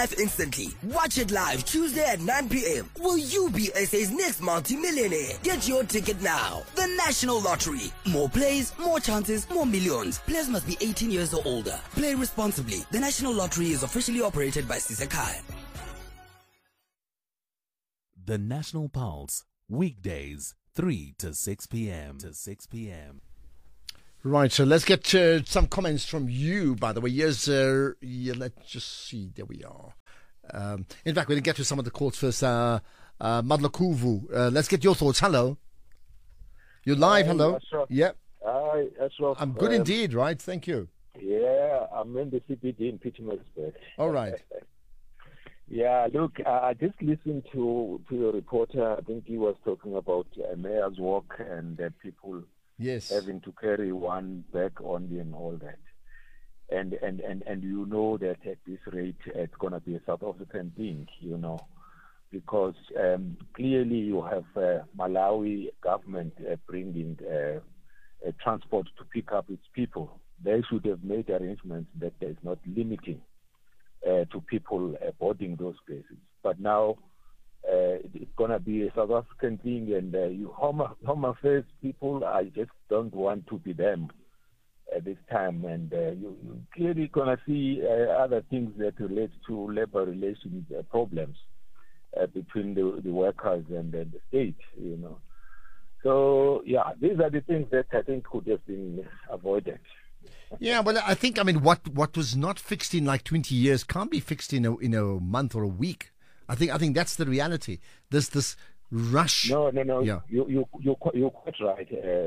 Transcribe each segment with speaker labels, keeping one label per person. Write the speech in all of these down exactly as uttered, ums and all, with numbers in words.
Speaker 1: Instantly. Watch it live Tuesday at nine p.m. Will you be S A's next multi-millionaire? Get your ticket now. The National Lottery. More plays, more chances, more millions. Players must be eighteen years or older. Play responsibly. The National Lottery is officially operated by Sisekhaya.
Speaker 2: The National Pulse. Weekdays, three to six p.m. to six p.m.
Speaker 3: Right, so let's get uh, some comments from you, by the way. Here's, uh, yeah, let's just see. There we are. Um, in fact, we're going to get to some of the calls first. Uh, uh, Madlakuvu, uh, let's get your thoughts. Hello. You're live.
Speaker 4: Hi,
Speaker 3: Hello.
Speaker 4: Ashraf.
Speaker 3: Yep.
Speaker 4: Hi, Ashraf.
Speaker 3: I'm good
Speaker 4: um,
Speaker 3: indeed, right? Thank you.
Speaker 4: Yeah, I'm in the C B D in Pietermaritzburg.
Speaker 3: All right.
Speaker 4: Yeah, look, uh, I just listened to, to your reporter. I think he was talking about uh, Mayor's Walk and uh, people
Speaker 3: Yes.
Speaker 4: having to carry one bag only and all that. And and, and, and you know that at this rate, it's going to be a South African thing, you know, because um, clearly you have uh, Malawi government uh, bringing uh, uh, transport to pick up its people. They should have made arrangements that there's not limiting uh, to people uh, boarding those places. But now, Uh, it's going to be a South African thing, and uh, you Home, home Affairs people, I just don't want to be them at this time. And uh, you, you're clearly going to see uh, other things that relate to labor relations uh, problems uh, between the, the workers and uh, the state, you know. So, yeah, these are the things that I think could have been avoided.
Speaker 3: Yeah, well, I think, I mean, what, what was not fixed in like twenty years can't be fixed in a, in a month or a week. I think I think that's the reality. There's this rush.
Speaker 4: No, no, no.
Speaker 3: Yeah.
Speaker 4: You, you, you're, you're quite right.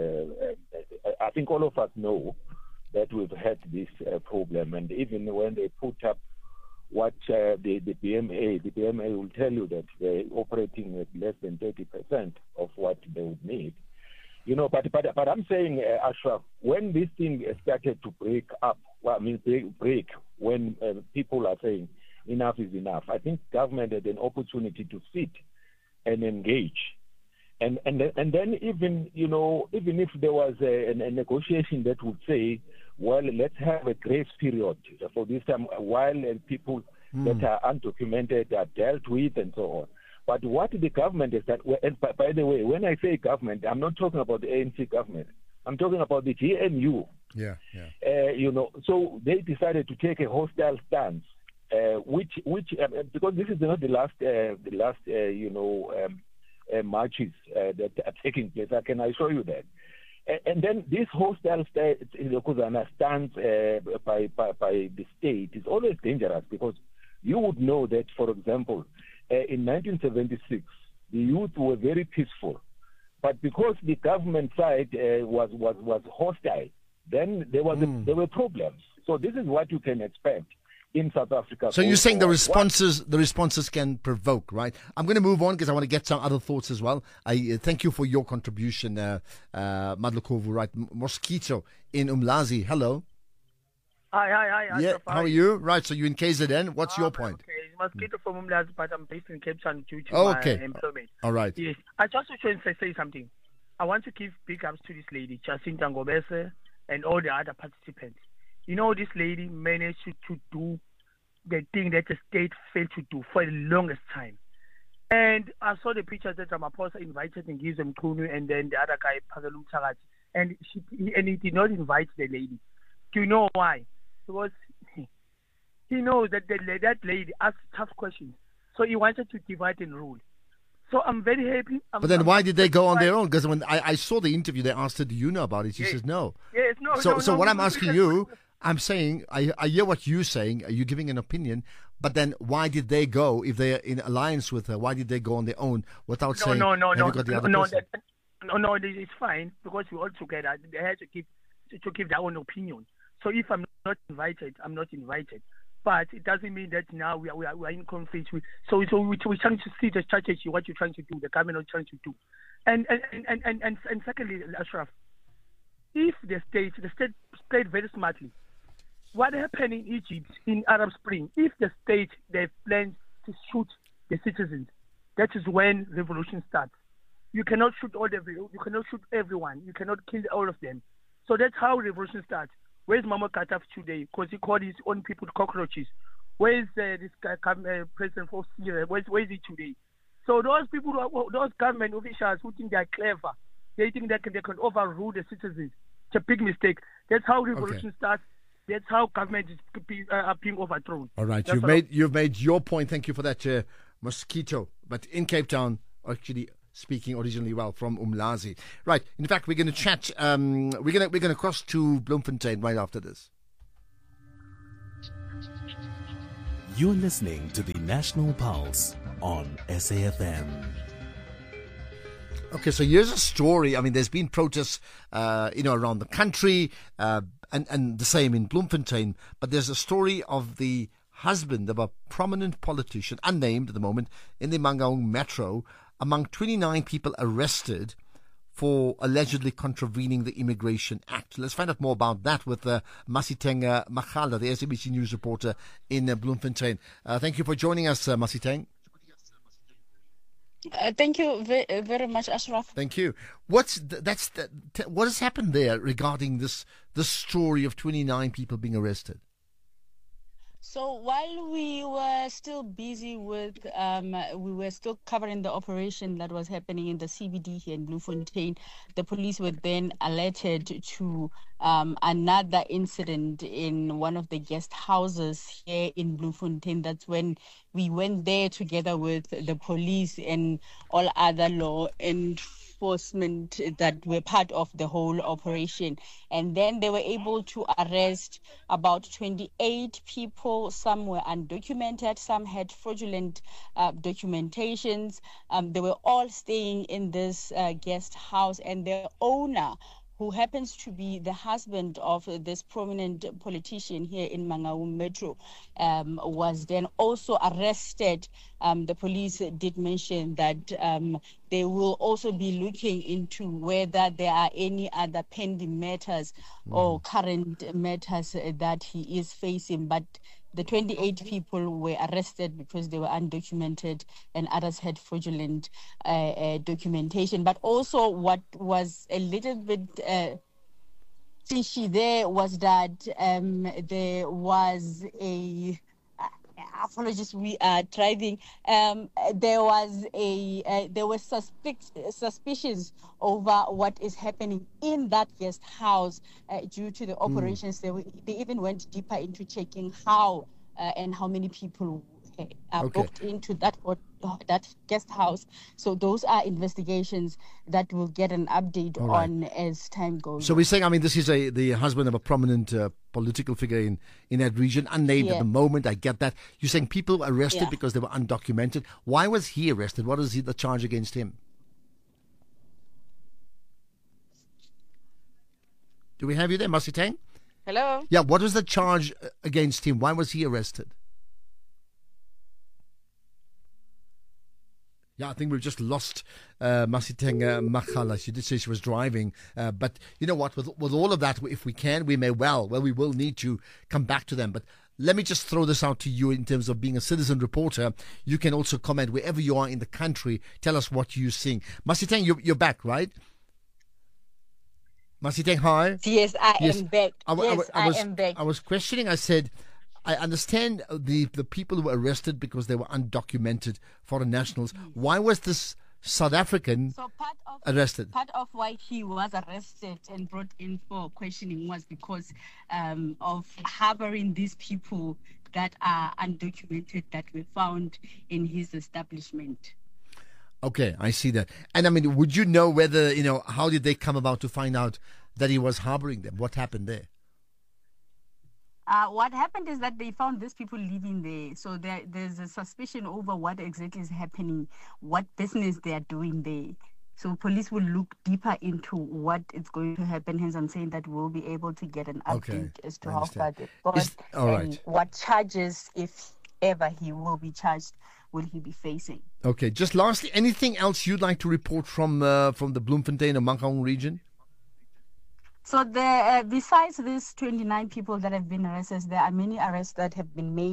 Speaker 4: Uh, I think all of us know that we've had this uh, problem. And even when they put up what uh, the, the B M A, the B M A will tell you that they're operating at less than thirty percent of what they would need. You know, but but, but I'm saying, uh, Ashraf, when this thing started to break up, well, I mean, break, break when uh, people are saying, enough is enough. I think government had an opportunity to sit and engage. And and and then even, you know, even if there was a, a negotiation that would say, well, let's have a grace period for this time while people mm. that are undocumented are dealt with and so on. But what the government is that, and by, by the way, when I say government, I'm not talking about the A N C government. I'm talking about the G N U.
Speaker 3: Yeah, yeah.
Speaker 4: Uh, you know, so they decided to take a hostile stance. Uh, which, which, uh, because this is not the last, uh, the last, uh, you know, um, uh, marches uh, that are taking place. I can assure you that. Uh, and then this hostile stance uh, by, by by the state is always dangerous, because you would know that, for example, uh, in nineteen seventy-six, the youth were very peaceful, but because the government side uh, was was was hostile, then there was mm. a, there were problems. So this is what you can expect in South Africa.
Speaker 3: So you're saying the responses what? the responses can provoke, right? I'm going to move on because I want to get some other thoughts as well. I uh, thank you for your contribution, uh, uh, Madlakovu, right? M- Mosquito in Umlazi. Hello.
Speaker 5: Hi, hi, hi.
Speaker 3: Yeah, how are you? Right, so you're in K Z N. What's
Speaker 5: ah,
Speaker 3: your point?
Speaker 5: Okay, it's Mosquito from Umlazi, but I'm based in Cape Town due to
Speaker 3: oh,
Speaker 5: my
Speaker 3: okay.
Speaker 5: employment.
Speaker 3: All right.
Speaker 5: Yes, I just want to say something. I want to give big ups to this lady, Jacinta Ngobese, and all the other participants. You know, this lady managed to, to do the thing that the state failed to do for the longest time. And I saw the pictures that Ramaphosa invited Ngizwe Mchunu and then the other guy, Phakela Mthakathi, and she and he did not invite the lady. Do you know why? Because he knows that the, that lady asks tough questions. So he wanted to divide and rule. So I'm very happy. I'm,
Speaker 3: but then
Speaker 5: I'm,
Speaker 3: why did they go on their own? Because when I, I saw the interview, they asked her, do you know about it? She
Speaker 5: yes.
Speaker 3: says no.
Speaker 5: Yes, no,
Speaker 3: so
Speaker 5: no,
Speaker 3: so
Speaker 5: no,
Speaker 3: what
Speaker 5: no,
Speaker 3: I'm asking you, I'm saying, I, I hear what you're saying. Are you giving an opinion? But then why did they go, if they're in alliance with her, why did they go on their own without
Speaker 5: no,
Speaker 3: saying,
Speaker 5: no, no,
Speaker 3: have
Speaker 5: no,
Speaker 3: you got the
Speaker 5: no,
Speaker 3: other
Speaker 5: no,
Speaker 3: person?
Speaker 5: that, no, no, it's fine because we're all together. They had to give, to give their own opinion. So if I'm not invited, I'm not invited. But it doesn't mean that now we are, we are, we are in conflict. With, so so we, we're trying to see the strategy, what you're trying to do, the government is trying to do. And and, and, and, and, and secondly, Ashraf, if the state, the state played very smartly, what happened in Egypt in Arab Spring, if the state, they plan to shoot the citizens, that is when revolution starts. You cannot shoot all the, you cannot shoot everyone. You cannot kill all of them. So that's how revolution starts. Where's Mama Kataf today? Because he called his own people cockroaches. Where is uh, this guy, uh, president for Syria? Where, where is he today? So those people, who are, those government officials who think they are clever, they think they can, they can overrule the citizens. It's a big mistake. That's how revolution
Speaker 3: Okay.
Speaker 5: starts. That's how government is being, uh, being overthrown.
Speaker 3: All right,
Speaker 5: That's
Speaker 3: you've
Speaker 5: what
Speaker 3: made you've made your point. Thank you for that, uh, Mosquito. But in Cape Town, actually speaking originally well from Umlazi. Right. In fact, we're going to chat. Um, we're going to we're going to cross to Bloemfontein right after this.
Speaker 2: You're listening to the National Pulse on S A F M.
Speaker 3: Okay, so here's a story. I mean, there's been protests, uh, you know, around the country, uh, and and the same in Bloemfontein. But there's a story of the husband of a prominent politician, unnamed at the moment, in the Mangaung Metro, among twenty-nine people arrested for allegedly contravening the Immigration Act. Let's find out more about that with uh, Masiteng uh, Makhala, the S A B C News reporter in uh, Bloemfontein. Uh, thank you for joining us, uh, Masiteng.
Speaker 6: Uh, thank you very, very much, Ashraf.
Speaker 3: Thank you. What's th- that's the, t- what has happened there regarding this this story of twenty-nine people being arrested?
Speaker 6: So while we were still busy with, um, we were still covering the operation that was happening in the C B D here in Bloemfontein, the police were then alerted to um, another incident in one of the guest houses here in Bloemfontein. That's when we went there together with the police and all other law enforcement that were part of the whole operation. And then they were able to arrest about twenty-eight people. Some were undocumented, some had fraudulent uh, documentations. Um, they were all staying in this uh, guest house, and their owner, who happens to be the husband of this prominent politician here in Mangaung Metro, um, was then also arrested. Um, the police did mention that um, they will also be looking into whether there are any other pending matters mm. or current matters that he is facing. But the twenty-eight people were arrested because they were undocumented and others had fraudulent uh, uh, documentation. But also what was a little bit uh, fishy there was that um, there was a... Apologies, we are driving. Um, there was a uh, there were suspect, suspicions over what is happening in that guest house uh, due to the operations. Mm. They, were, they even went deeper into checking how uh, and how many people uh, are
Speaker 3: okay.
Speaker 6: booked into that or, uh, that guest house. So those are investigations that will get an update right. on as time goes.
Speaker 3: So we're saying, I mean, this is a the husband of a prominent uh, political figure in, in that region, unnamed yeah. at the moment. I get that. You're saying people were arrested yeah. because they were undocumented. Why was he arrested? What is he, the charge against him? Do we have you there, Masiteng?
Speaker 6: Hello?
Speaker 3: Yeah, what was the charge against him? Why was he arrested? Yeah, I think we've just lost uh, Masiteng uh, Makhala. She did say she was driving. Uh, but you know what? With, with all of that, if we can, we may well. Well, we will need to come back to them. But let me just throw this out to you in terms of being a citizen reporter. You can also comment wherever you are in the country. Tell us what you're seeing. Masiteng, you're, you're back, right? Masiteng, hi.
Speaker 6: Yes, I yes. am back.
Speaker 3: I,
Speaker 6: yes,
Speaker 3: I, I, I was,
Speaker 6: I am back.
Speaker 3: I was questioning. I said, I understand the, the people who were arrested because they were undocumented foreign nationals. Why was this South African
Speaker 6: so part of,
Speaker 3: arrested?
Speaker 6: Part of why he was arrested and brought in for questioning was because um, of harboring these people that are undocumented that were found in his establishment.
Speaker 3: Okay, I see that. And I mean, would you know whether, you know, how did they come about to find out that he was harboring them? What happened there?
Speaker 6: Uh, what happened is that they found these people living there. So there, there's a suspicion over what exactly is happening, what business they are doing there. So police will look deeper into what is going to happen. Hence, I'm saying that we'll be able to get an update okay, as to how far they've gone is, all right. and what charges, if ever he will be charged, will he be facing.
Speaker 3: Okay, just lastly, anything else you'd like to report from uh, from the Bloemfontein or Mangaung region?
Speaker 6: So there, uh, besides these twenty-nine people that have been arrested, there are many arrests that have been made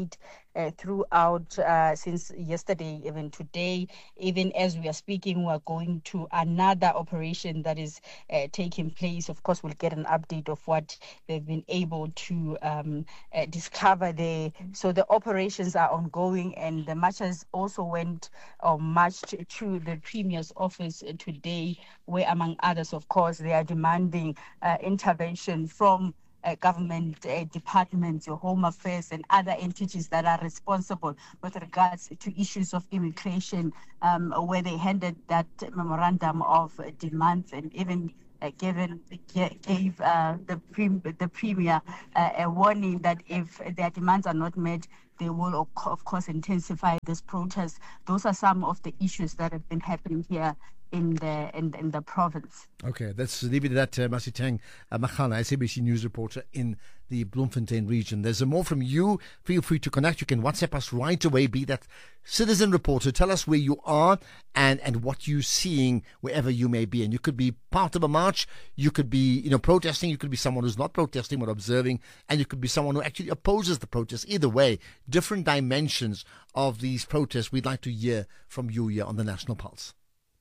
Speaker 6: uh, throughout uh, since yesterday, even today. Even as we are speaking, we are going to another operation that is uh, taking place. Of course, we'll get an update of what they've been able to um, uh, discover there. So the operations are ongoing, and the marchers also went or marched to the Premier's office today, where, among others, of course, they are demanding uh, intervention from Uh, government uh, departments, your Home Affairs, and other entities that are responsible with regards to issues of immigration, um, where they handed that memorandum of uh, demands and even uh, given gave uh, the pre- the Premier uh, a warning that if their demands are not met, they will of course intensify this protest. Those are some of the issues that have been happening here in the in, in the province.
Speaker 3: Okay, let's leave it at that. Uh, Masiteng uh, Makgala, S A B C News reporter in the Bloemfontein region. There's more from you. Feel free to connect. You can WhatsApp us right away. Be that citizen reporter. Tell us where you are and, and what you're seeing wherever you may be. And you could be part of a march. You could be, you know, protesting. You could be someone who's not protesting but observing. And you could be someone who actually opposes the protest. Either way, different dimensions of these protests. We'd like to hear from you here on the National Pulse.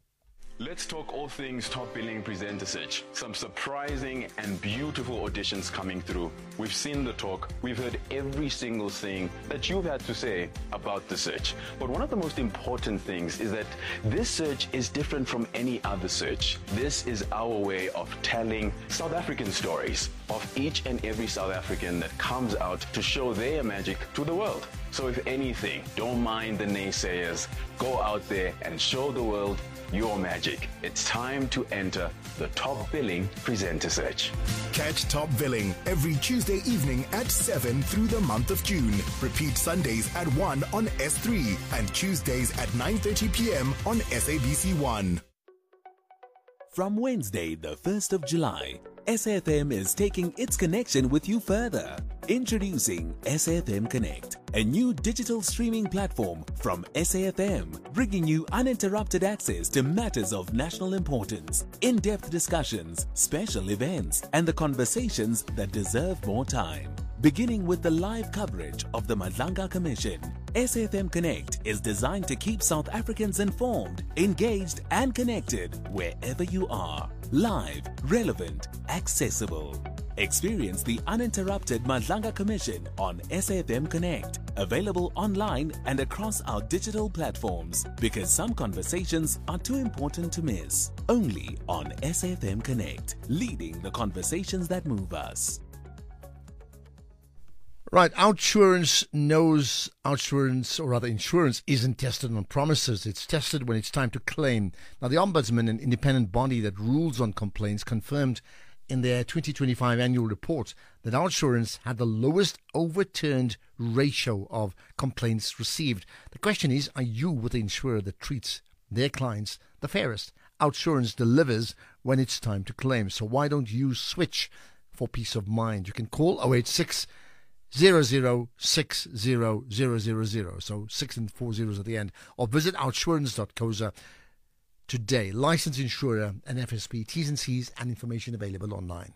Speaker 7: Let's talk all things top billing presenter search. Some surprising and beautiful auditions coming through. We've seen the talk. We've heard every single thing that you've had to say about the search. But one of the most important things is that this search is different from any other search. This is our way of telling South African stories of each and every South African that comes out to show their magic to the world. So if anything, don't mind the naysayers. Go out there and show the world your magic. It's time to enter the Top Billing Presenter Search.
Speaker 8: Catch Top Billing every Tuesday evening at seven through the month of June. Repeat Sundays at one on S three and Tuesdays at nine thirty p.m. on S A B C one.
Speaker 2: From Wednesday, the first of July, S A F M is taking its connection with you further. Introducing S A F M Connect, a new digital streaming platform from S A F M, bringing you uninterrupted access to matters of national importance, in-depth discussions, special events, and the conversations that deserve more time. Beginning with the live coverage of the Madlanga Commission, S A F M Connect is designed to keep South Africans informed, engaged, and connected wherever you are. Live, relevant, accessible. Experience the uninterrupted Madlanga Commission on S A F M Connect, available online and across our digital platforms, because some conversations are too important to miss. Only on S A F M Connect, leading the conversations that move us.
Speaker 3: Right, OUTsurance knows OUTsurance, or rather insurance, isn't tested on promises. It's tested when it's time to claim. Now, the Ombudsman, an independent body that rules on complaints, confirmed in their twenty twenty-five annual report that OUTsurance had the lowest overturned ratio of complaints received. The question is, are you with the insurer that treats their clients the fairest? OUTsurance delivers when it's time to claim. So why don't you switch for peace of mind? You can call oh eight six, zero zero six zero zero zero zero, so six and four zeros at the end, or visit outsurance dot co za today. Licensed insurer and F S P, T's and C's and information available online.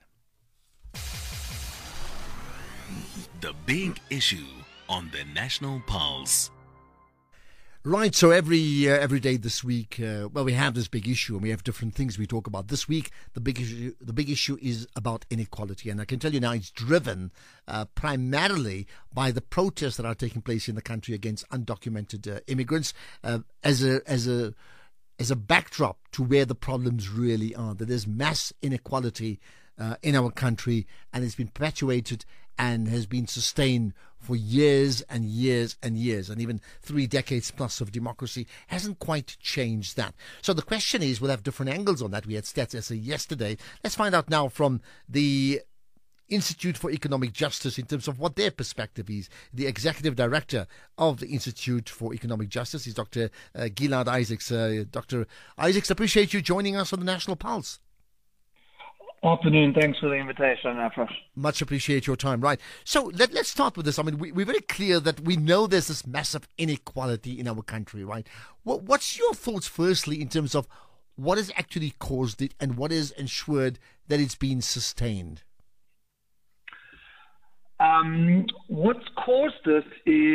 Speaker 2: The big issue on the National Pulse.
Speaker 3: Right, so every uh, every day this week, uh, well, we have this big issue, and we have different things we talk about. This week, the big issue, the big issue is about inequality, and I can tell you now, it's driven uh, primarily by the protests that are taking place in the country against undocumented uh, immigrants, uh, as a as a as a backdrop to where the problems really are. That there's mass inequality uh, in our country, and it's been perpetuated and has been sustained for years and years and years, and even three decades plus of democracy hasn't quite changed that. So the question is, we'll have different angles on that. We had Stats S A yesterday. Let's find out now from the Institute for Economic Justice in terms of what their perspective is. The executive director of the Institute for Economic Justice is Doctor Uh, Gilad Isaacs. Uh, Doctor Isaacs, appreciate you joining us on the National Pulse.
Speaker 9: Afternoon. Thanks for the invitation, Afrosh.
Speaker 3: Much appreciate your time. Right. So let, let's start with this. I mean, we, we're very clear that we know there's this massive inequality in our country, right? What, what's your thoughts, firstly, in terms of what has actually caused it and what has ensured that it's been sustained?
Speaker 9: Um, what's caused this is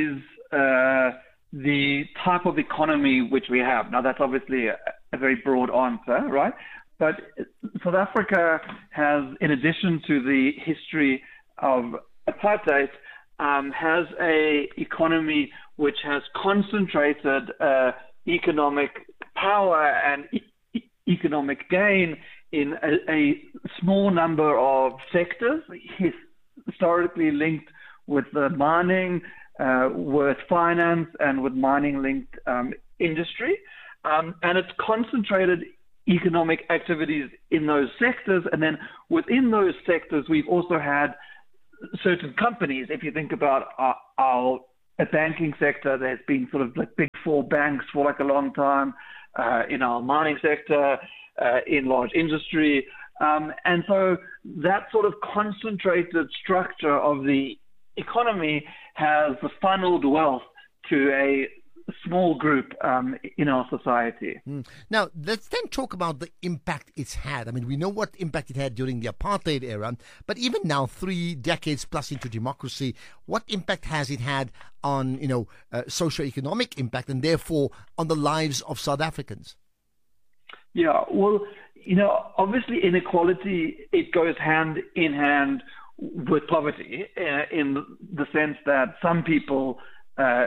Speaker 9: uh, the type of economy which we have. Now, that's obviously a, a very broad answer, right? But South Africa has, in addition to the history of apartheid, um, has a economy which has concentrated uh, economic power and e- economic gain in a, a small number of sectors, historically linked with the mining, uh, with finance, and with mining-linked um, industry. Um, and it's concentrated economic activities in those sectors. And then within those sectors, we've also had certain companies. If you think about our, our a banking sector, there's been sort of like big four banks for like a long time, uh, in our mining sector, uh, in large industry. Um, and so that sort of concentrated structure of the economy has funneled wealth to a small group um, in our society.
Speaker 3: Mm. Now, let's then talk about the impact it's had. I mean, we know what impact it had during the apartheid era, but even now, three decades plus into democracy, what impact has it had on, you know, uh, socio-economic impact and therefore on the lives of South Africans?
Speaker 9: Yeah, well, you know, obviously inequality, it goes hand in hand with poverty uh, in the sense that some people uh,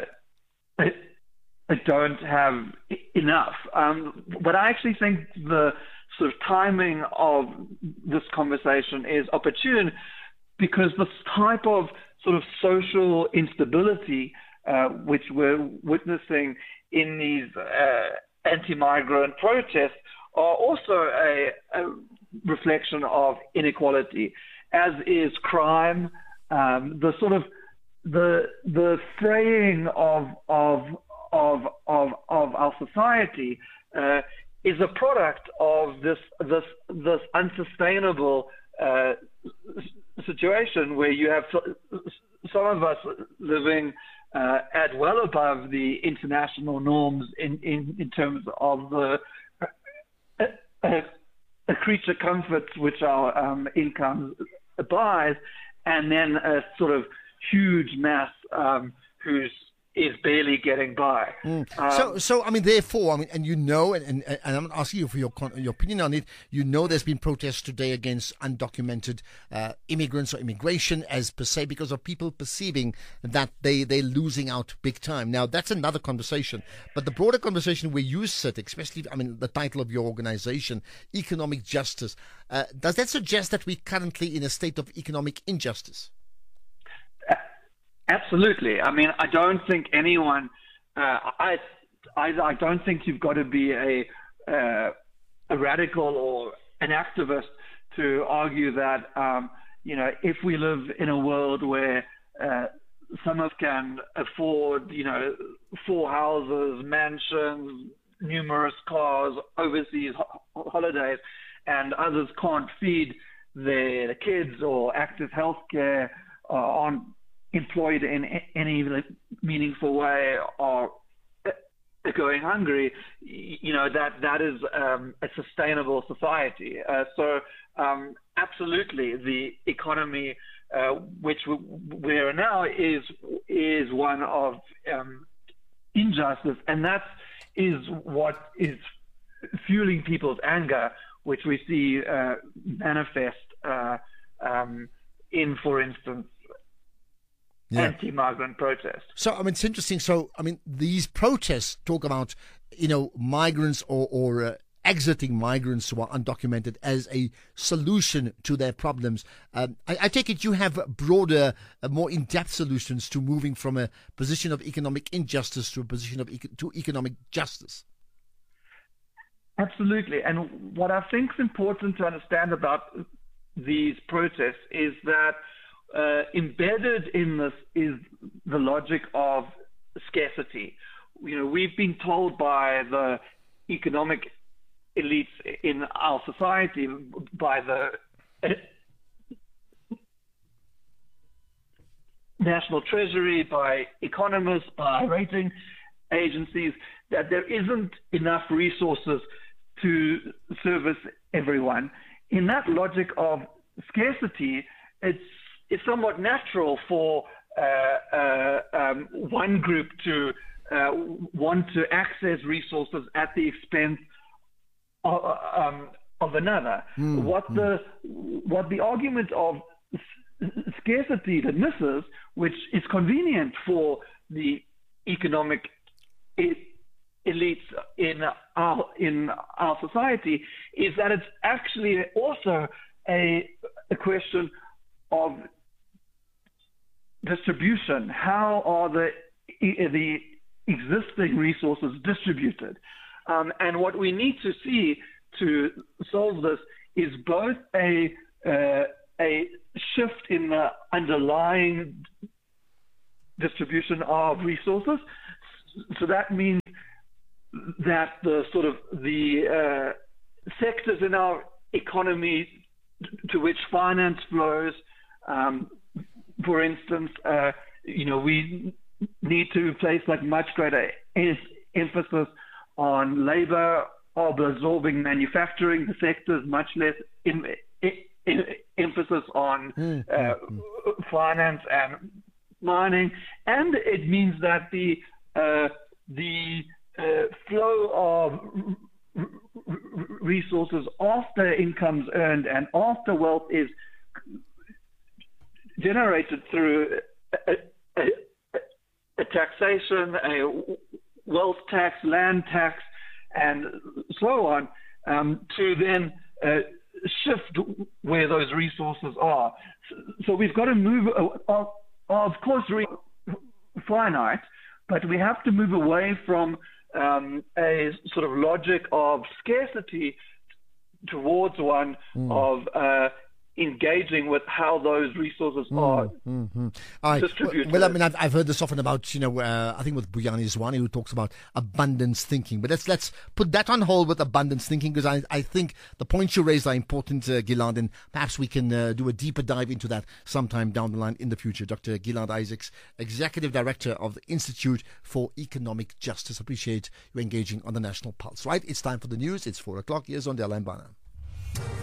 Speaker 9: don't have enough. Um, but I actually think the sort of timing of this conversation is opportune because the type of sort of social instability uh, which we're witnessing in these uh, anti-migrant protests are also a, a reflection of inequality, as is crime, um, the sort of the the fraying of of of of of our society uh, is a product of this this this unsustainable uh, situation where you have some of us living uh, at well above the international norms in in, in terms of the uh, uh, creature comforts which our um, income buys, and then a sort of huge mass um, who's is barely getting by.
Speaker 3: Mm.
Speaker 9: Um,
Speaker 3: so, so I mean, therefore, I mean, and you know, and, and, and I'm asking you for your your opinion on it. You know, there's been protests today against undocumented uh, immigrants or immigration as per se because of people perceiving that they they're losing out big time. Now, that's another conversation. But the broader conversation where you sit, especially, I mean, the title of your organization, Economic Justice, uh, does that suggest that we're currently in a state of economic injustice?
Speaker 9: Absolutely. I mean, I don't think anyone. Uh, I, I, I don't think you've got to be a uh, a radical or an activist to argue that um, you know, if we live in a world where uh, some of us can afford, you know, four houses, mansions, numerous cars, overseas ho- holidays, and others can't feed their kids or access healthcare, uh, aren't employed in any meaningful way, or going hungry, you know, that that is um, a sustainable society. Uh, so um, absolutely, the economy uh, which we are now is is one of um, injustice, and that is what is fueling people's anger, which we see uh, manifest uh, um, in, for instance, Yeah. anti-migrant protests.
Speaker 3: So, I mean, it's interesting. So, I mean, these protests talk about, you know, migrants or, or uh, exiting migrants who are undocumented as a solution to their problems. Um, I, I take it you have broader, uh, more in-depth solutions to moving from a position of economic injustice to a position of eco- to economic justice.
Speaker 9: Absolutely. And what I think is important to understand about these protests is that Uh, embedded in this is the logic of scarcity. You know, we've been told by the economic elites in our society, by the National Treasury, by economists, by rating agencies, that there isn't enough resources to service everyone. In that logic of scarcity, it's It's somewhat natural for uh, uh, um, one group to uh, want to access resources at the expense of, um, of another.
Speaker 3: Mm,
Speaker 9: what
Speaker 3: mm.
Speaker 9: the what the argument of s- scarcity that misses, which is convenient for the economic e- elites in our in our society, is that it's actually also a, a question of distribution. How are the the existing resources distributed? Um, and what we need to see to solve this is both a uh, a shift in the underlying distribution of resources. So that means that the sort of the uh, sectors in our economy to which finance flows, um, for instance, uh, you know, we need to place like much greater em- emphasis on labor, of absorbing manufacturing the sectors, much less em- em- emphasis on
Speaker 3: Mm,
Speaker 9: uh,
Speaker 3: mm,
Speaker 9: finance and mining, and it means that the uh, the uh, flow of r- r- resources after incomes earned and after wealth is generated through a, a, a taxation, a wealth tax, land tax, and so on, um, to then uh, shift where those resources are. So we've got to move, uh, of course, re- finite, but we have to move away from um, a sort of logic of scarcity towards one
Speaker 3: mm.
Speaker 9: of uh, engaging with how those resources
Speaker 3: Mm,
Speaker 9: are
Speaker 3: mm-hmm. All right.
Speaker 9: distributed.
Speaker 3: Well, I mean, I've, I've heard this often about, you know, uh, I think with Buyani Zwane, who talks about abundance thinking. But let's let's put that on hold with abundance thinking, because I, I think the points you raised are important, uh, Gilad, and perhaps we can uh, do a deeper dive into that sometime down the line in the future. Doctor Gilad Isaacs, Executive Director of the Institute for Economic Justice. Appreciate you engaging on the National Pulse. Right, it's time for the news. It's four o'clock. Here's on Della and Bana.